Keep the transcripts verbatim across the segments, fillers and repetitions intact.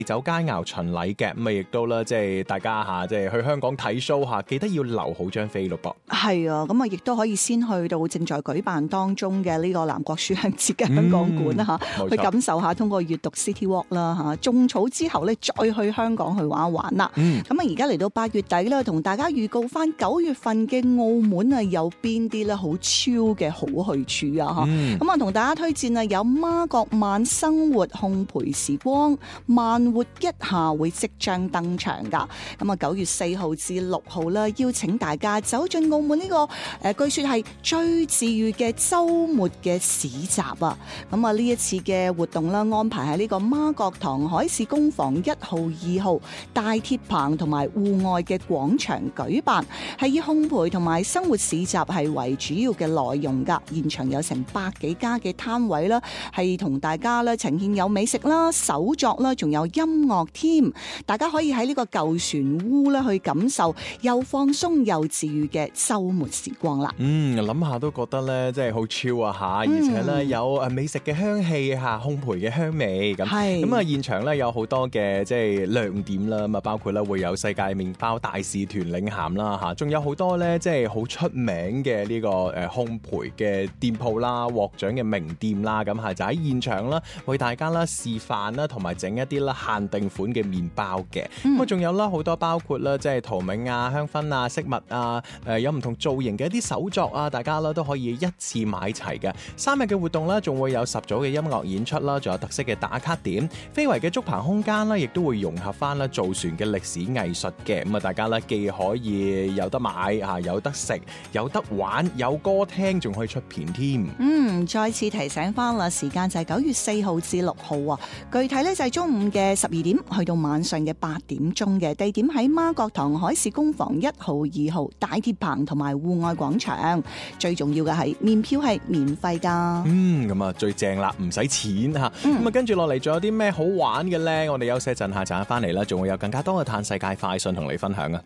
走佳肴巡禮嘅，咁啊亦都啦，即係大家嚇，即係去香港睇 show 嚇，記得要留好張飛咯噃。 係啊，咁啊亦都可以先去到正在舉辦當中嘅呢個南國書香節嘅香港館啦嚇，去感受下通過閱讀 City Walk 啦嚇，種草之後咧再去香港去玩一玩啦。咁啊而家嚟到八月底啦，同大家預告翻九月份嘅澳門啊有邊啲咧好超嘅好去處啊嚇。咁啊同大家推薦啊有媽閣慢生活烘焙時光慢活一下會即將登場噶，咁啊九月四號至六號啦，邀請大家走進澳門呢、這個誒、呃，據說係最治癒嘅周末嘅市集啊！咁啊呢一次嘅活動啦，安排喺呢個媽閣堂海事工房一號、二號大鐵棚同埋戶外嘅廣場舉辦，係以烘焙同埋生活市集係為主要嘅內容噶。現場有成百幾家嘅攤位啦，係同大家咧呈現有美食啦、手作啦，仲有音樂添，大家可以喺呢個舊船屋咧去感受又放鬆又治癒嘅周末時光啦。 嗯，諗下都覺得咧，真係好超啊吓，而且咧有誒美食嘅香氣吓，烘焙嘅香味咁。係咁啊，現場咧有好多嘅即係亮點啦，咁啊包括咧會有世界麵包大使團領銜啦吓，仲有好多咧即係好出名嘅呢個誒烘焙嘅店鋪啦，獲獎嘅名店啦，咁係就喺現場啦，為大家啦示範啦，同埋整一啲啦限定款嘅麵包嘅。咁啊仲有啦好多包括啦即係陶銘啊、香薰啊、飾物啊，誒有唔同造型嘅一啲手作啊，大家啦都可以一次買齊嘅。三日嘅活動啦，仲會有十組嘅音樂演出啦，仲有特色嘅打卡點，非遺嘅竹棚空間啦，亦都會融合翻啦造船嘅歷史藝術嘅。咁啊，大家咧既可以有得買啊，有得食，有得玩，有歌聽，仲可以出片添。 嗯，再次提醒翻啦，時間就係九月四號至六號啊，具體咧就係中午嘅十二點去到晚上嘅八點鐘嘅，地點喺媽閣堂海事工房一號、二號大鐵棚同埋戶外廣場。最重要嘅係門票係免費噶。 嗯，咁啊最正啦，唔使錢吓。咁啊跟住落嚟仲有啲咩好玩嘅咧？我哋休息一陣下，陣間翻嚟啦，仲會有更加多嘅嘆世界快訊同你分享啊！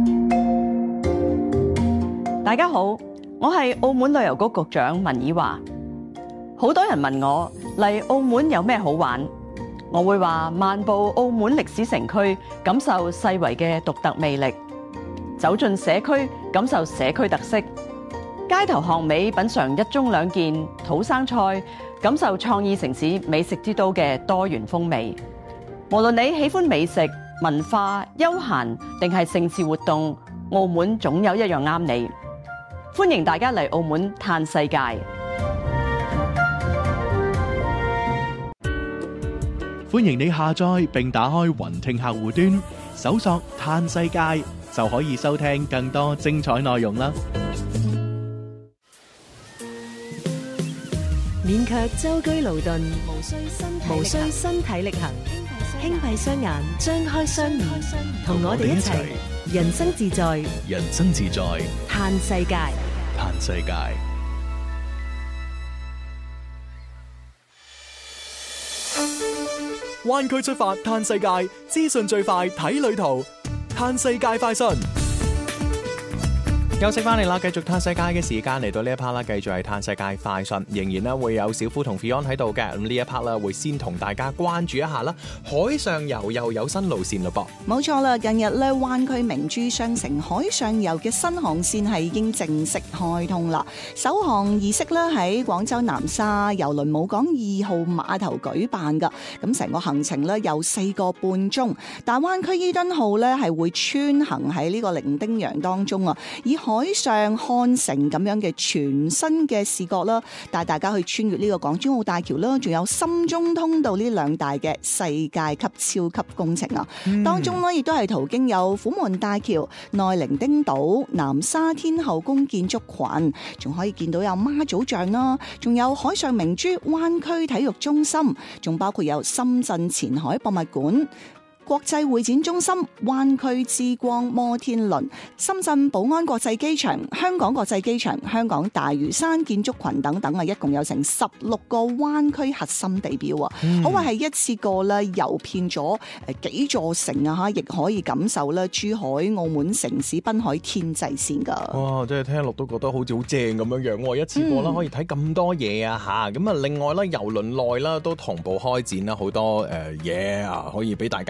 大家好，我係澳門旅遊局局長文以華。好多人問我嚟澳門有咩好玩，我會話漫步澳門歷史城區，感受世遺嘅獨特魅力；走進社區，感受社區特色；街頭巷尾品嘗一盅兩件土生菜，感受創意城市美食之都嘅多元風味。無論你喜歡美食、文化、休閒定係盛事活動，澳門總有一樣啱你。歡迎大家嚟澳門嘆世界。 歡迎你下載並打開雲聽客戶端，搜索嘆世界就可以收聽更多精彩內容啦。 勉強舟車勞頓，無需無需身體力行，輕閉雙眼，張開雙耳，同我哋一齊人生自在， 人生自在， 嘆世界， 嘆世界。 灣區出發嘆世界，資訊最快睇旅途，嘆世界快訊。 休息翻嚟啦，繼續嘆世界嘅時間嚟到呢一 part 啦，繼續係嘆世界快訊，仍然咧會有小夫同 Fion 喺度嘅。咁呢一 part 咧會先同大家關注一下啦，海上遊又有新路線咯噃。 冇錯啦，近日咧灣區明珠雙城海上遊嘅新航線係已經正式開通啦。首航儀式咧喺廣州南沙郵輪母港二號碼頭舉辦噶，咁成個行程咧有四個半鐘。大灣區伊敦號咧係會穿行喺呢個伶仃洋當中啊，以海上看城咁樣嘅全新嘅視覺啦，帶大家去穿越呢個港珠澳大橋啦，仲有深中通道呢兩大嘅世界級超級工程啊！嗯、當中呢亦都係途經有虎門大橋、內伶仃島、南沙天后宮建築群，仲可以見到有媽祖像啦，仲有海上明珠灣區體育中心，仲包括有深圳前海博物館、國際會展中心、灣區之光摩天輪、深圳寶安國際機場、香港國際機場、香港大嶼山建築群等等啊，一共有成十六個灣區核心地標啊，可謂係一次過咧遊遍咗誒幾座城啊，吓亦可以感受咧珠海、澳門城市濱海天際線噶。 哇，即係聽落都覺得好似好正咁樣樣喎，一次過啦、嗯、可以睇咁多嘢啊吓，咁啊另外咧郵輪內啦都同步開展啦好多誒嘢啊，可以俾大家